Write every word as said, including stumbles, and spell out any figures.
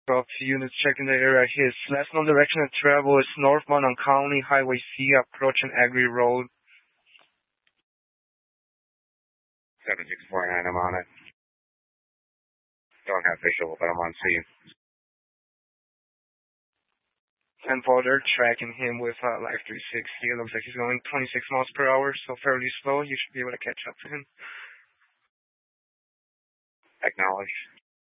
Of units checking the area. His last known direction of travel is northbound on Colony Highway C, approaching Agri Road. seven six four nine, I'm on it. Don't have visual, but I'm on scene. ten four, they're tracking him with uh, Life three sixty. It looks like he's going twenty-six miles per hour, so fairly slow. You should be able to catch up to him. Acknowledge.